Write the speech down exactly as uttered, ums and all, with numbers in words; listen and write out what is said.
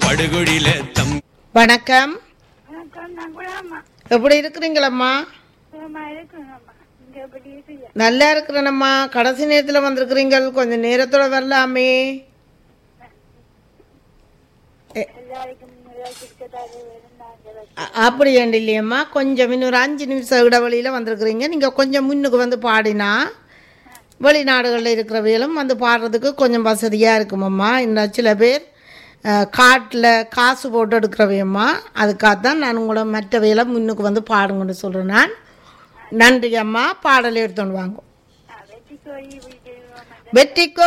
படுகுழில தம். வணக்கம். எப்படி இருக்கிறீங்களம்மா? நல்லா இருக்கிறேனம்மா. கடைசி நேரத்தில் வந்திருக்கிறீங்க, கொஞ்சம் நேரத்தோட வரலாமே. அப்படி ஏன் இல்லையம்மா, கொஞ்சம் இன்னொரு அஞ்சு நிமிஷம் இடைவெளியில் வந்திருக்கிறீங்க. நீங்கள் கொஞ்சம் முன்னுக்கு வந்து பாடினா வெளிநாடுகளில் இருக்கிறவைகளும் வந்து பாடுறதுக்கு கொஞ்சம் வசதியாக இருக்குமம்மா. இன்னும் சில பேர் காட்டில் காசு போட்டு எடுக்கிறவையம்மா, அதுக்காகத்தான் நான் உங்களை மற்றவைகளை முன்னுக்கு வந்து பாடுங்கன்னு சொல்கிறேன். நான் நன்றி அம்மா. பாடலை எடுத்துன்னு வாங்க. வெற்றிக்கோ